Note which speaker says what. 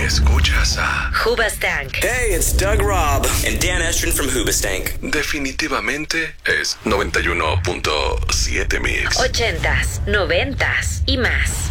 Speaker 1: escuchas a
Speaker 2: Hoobastank.
Speaker 3: Hey, it's Doug Robb
Speaker 4: and Dan Estrin from Hoobastank.
Speaker 1: Definitivamente es 91.7 Mix.
Speaker 2: 80s, 90s y más.